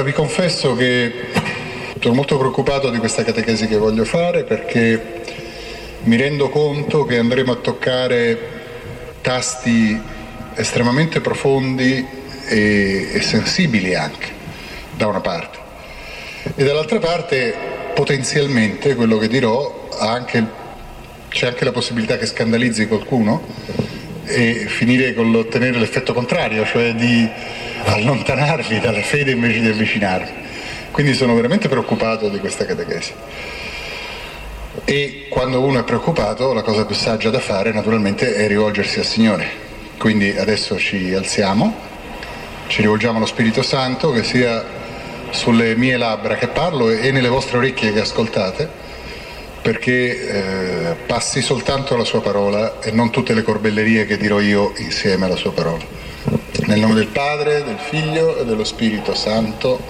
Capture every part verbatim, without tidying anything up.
vi confesso che sono molto preoccupato di questa catechesi che voglio fare, perché mi rendo conto che andremo a toccare tasti estremamente profondi e, e sensibili anche, da una parte. E dall'altra parte, potenzialmente, quello che dirò, ha anche, c'è anche la possibilità che scandalizzi qualcuno e finire con l'ottenere l'effetto contrario, cioè di allontanarli dalla fede invece di avvicinarli. Quindi sono veramente preoccupato di questa catechesi. E quando uno è preoccupato, la cosa più saggia da fare naturalmente è rivolgersi al Signore. Quindi adesso ci alziamo, ci rivolgiamo allo Spirito Santo, che sia sulle mie labbra che parlo e nelle vostre orecchie che ascoltate, perché eh, passi soltanto la sua parola e non tutte le corbellerie che dirò io insieme alla sua parola. Nel nome del Padre, del Figlio e dello Spirito Santo.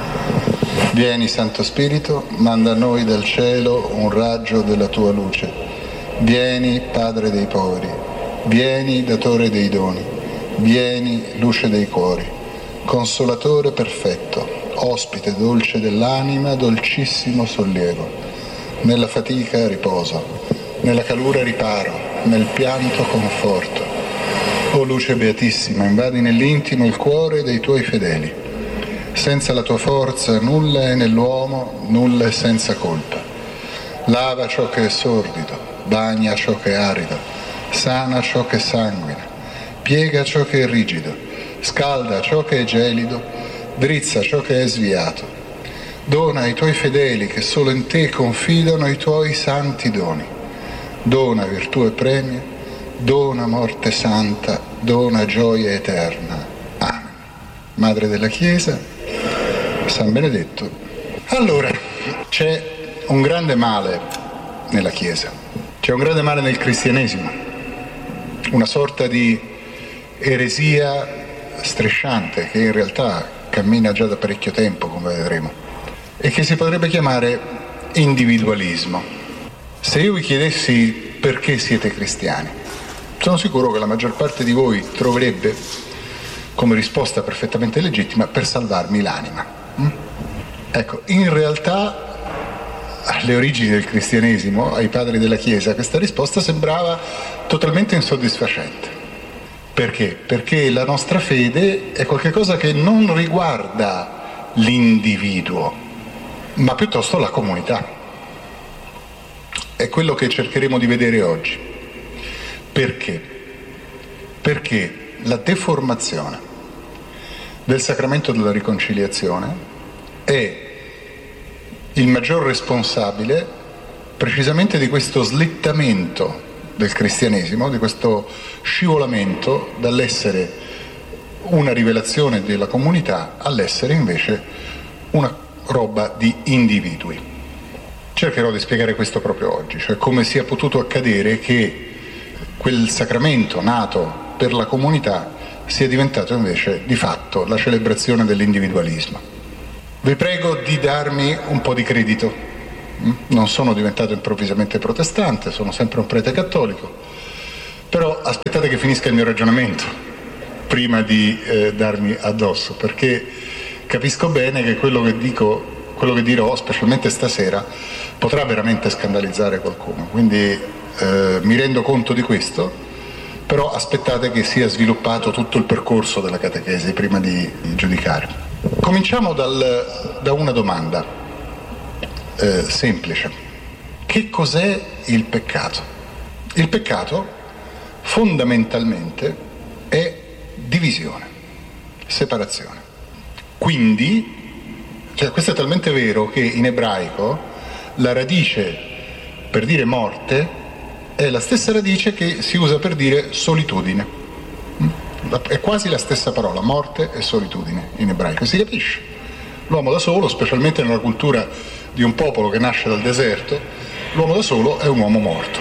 Vieni, Santo Spirito, manda a noi dal cielo un raggio della tua luce. Vieni, Padre dei poveri, vieni, datore dei doni, vieni, luce dei cuori, consolatore perfetto, ospite dolce dell'anima, dolcissimo sollievo. Nella fatica riposo, nella calura riparo, nel pianto conforto. O luce beatissima, invadi nell'intimo il cuore dei tuoi fedeli. Senza la tua forza nulla è nell'uomo, nulla è senza colpa. Lava ciò che è sordido, bagna ciò che è arido, sana ciò che sanguina, piega ciò che è rigido, scalda ciò che è gelido, drizza ciò che è sviato. Dona ai tuoi fedeli che solo in te confidano i tuoi santi doni. Dona virtù e premio, dona morte santa, dona gioia eterna. Amen. Madre della Chiesa, San Benedetto. Allora, c'è un grande male nella Chiesa, c'è un grande male nel cristianesimo, una sorta di eresia strisciante che in realtà cammina già da parecchio tempo, come vedremo, e che si potrebbe chiamare individualismo. Se io vi chiedessi perché siete cristiani, sono sicuro che la maggior parte di voi troverebbe come risposta perfettamente legittima: per salvarmi l'anima. Ecco, in realtà alle origini del cristianesimo, ai padri della Chiesa, questa risposta sembrava totalmente insoddisfacente. Perché? Perché la nostra fede è qualcosa che non riguarda l'individuo, ma piuttosto la comunità. È quello che cercheremo di vedere oggi. Perché? Perché la deformazione del sacramento della riconciliazione è il maggior responsabile precisamente di questo slittamento del cristianesimo, di questo scivolamento dall'essere una rivelazione della comunità all'essere invece una roba di individui. Cercherò di spiegare questo proprio oggi, cioè come sia potuto accadere che quel sacramento nato per la comunità sia diventato invece di fatto la celebrazione dell'individualismo. Vi prego di darmi un po' di credito. Non sono diventato improvvisamente protestante, sono sempre un prete cattolico, però aspettate che finisca il mio ragionamento prima di eh, darmi addosso, perché capisco bene che quello che dico, quello che dirò, specialmente stasera, potrà veramente scandalizzare qualcuno, quindi eh, mi rendo conto di questo. Però aspettate che sia sviluppato tutto il percorso della catechesi prima di, di giudicare. Cominciamo dal, da una domanda eh, semplice. Che cos'è il peccato? Il peccato fondamentalmente è divisione, separazione. Quindi, cioè, questo è talmente vero che in ebraico la radice per dire morte è la stessa radice che si usa per dire solitudine. È quasi la stessa parola, morte e solitudine in ebraico, si capisce. L'uomo da solo, specialmente nella cultura di un popolo che nasce dal deserto, l'uomo da solo è un uomo morto.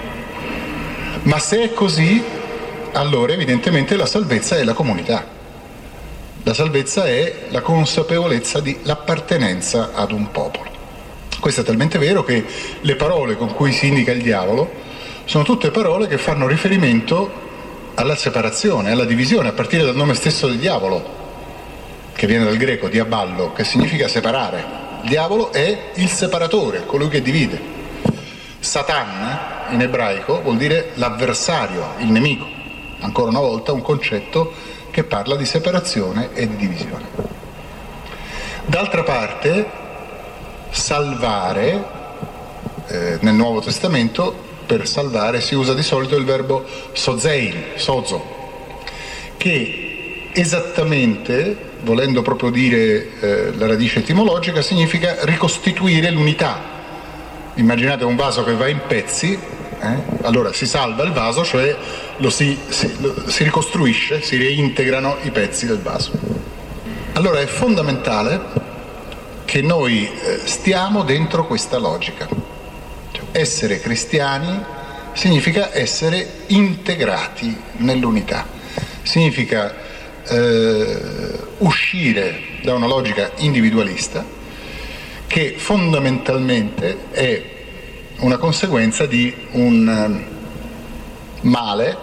Ma se è così, allora evidentemente la salvezza è la comunità. La salvezza è la consapevolezza dell'appartenenza ad un popolo. Questo è talmente vero che le parole con cui si indica il diavolo sono tutte parole che fanno riferimento alla separazione, alla divisione, a partire dal nome stesso del diavolo. che viene dal greco diaballo, che significa separare. Il diavolo è il separatore, colui che divide. Satan in ebraico vuol dire l'avversario, il nemico. Ancora una volta un concetto che parla di separazione e di divisione. D'altra parte, salvare, eh, nel Nuovo Testamento, per salvare si usa di solito il verbo sozein, sozo, che esattamente, volendo proprio dire eh, la radice etimologica, significa ricostituire l'unità. Immaginate un vaso che va in pezzi, eh? Allora si salva il vaso, cioè lo si, si, lo, si ricostruisce, si reintegrano i pezzi del vaso. Allora è fondamentale che noi eh, stiamo dentro questa logica. Cioè, essere cristiani significa essere integrati nell'unità, significa eh, uscire da una logica individualista che fondamentalmente è una conseguenza di un male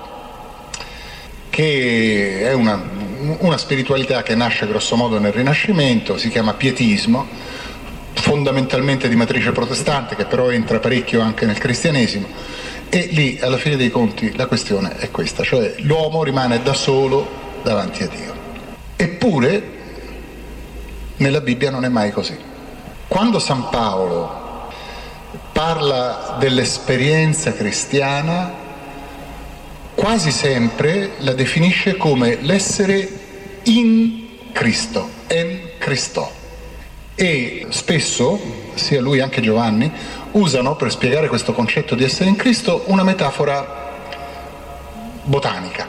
che è una, una spiritualità che nasce grosso modo nel Rinascimento, si chiama pietismo, fondamentalmente di matrice protestante, che però entra parecchio anche nel cristianesimo, e lì alla fine dei conti la questione è questa, cioè l'uomo rimane da solo davanti a Dio. Eppure nella Bibbia non è mai così. Quando San Paolo parla dell'esperienza cristiana, quasi sempre la definisce come l'essere in Cristo, en Christo. E spesso, sia lui che Giovanni, usano per spiegare questo concetto di essere in Cristo una metafora botanica,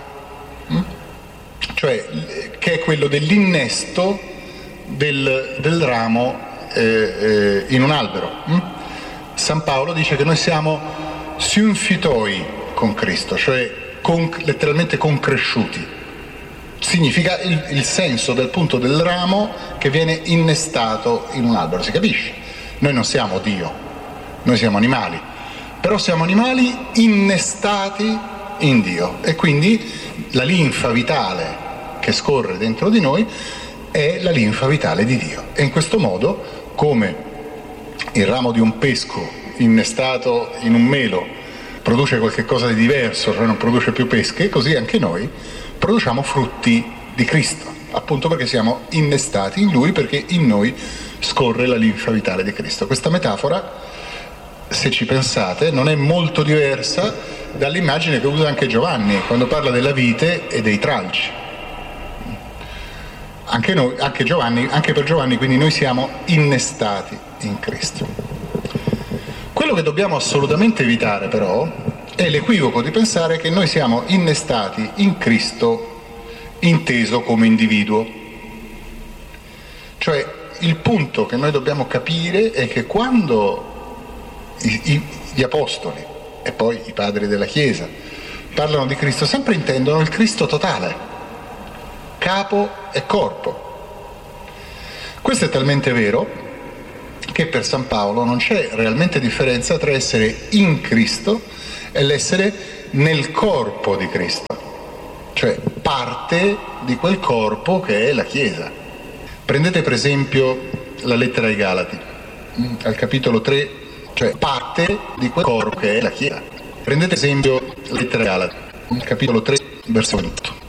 cioè che è quello dell'innesto del, del ramo eh, eh, in un albero. San Paolo dice che noi siamo synfitoi con Cristo, cioè con, letteralmente concresciuti. Significa il, il senso del punto del ramo che viene innestato in un albero, si capisce? Noi non siamo Dio, noi siamo animali, però siamo animali innestati in Dio, e quindi la linfa vitale che scorre dentro di noi è la linfa vitale di Dio. E in questo modo, come il ramo di un pesco innestato in un melo produce qualche cosa di diverso, cioè non produce più pesche, così anche noi produciamo frutti di Cristo, appunto perché siamo innestati in Lui, perché in noi scorre la linfa vitale di Cristo. Questa metafora, se ci pensate, non è molto diversa dall'immagine che usa anche Giovanni quando parla della vite e dei tralci. Anche noi, anche Giovanni, anche per Giovanni, quindi noi siamo innestati in Cristo. Quello che dobbiamo assolutamente evitare però è l'equivoco di pensare che noi siamo innestati in Cristo inteso come individuo. Cioè il punto che noi dobbiamo capire è che quando i, i, gli apostoli e poi i padri della Chiesa parlano di Cristo, sempre intendono il Cristo totale, capo e corpo. Questo è talmente vero che per San Paolo non c'è realmente differenza tra essere in Cristo e l'essere nel corpo di Cristo, cioè parte di quel corpo che è la Chiesa. Prendete per esempio la lettera ai Galati, al capitolo tre, cioè parte di quel corpo che è la Chiesa. Prendete per esempio la lettera ai Galati, al capitolo tre, verso ventotto.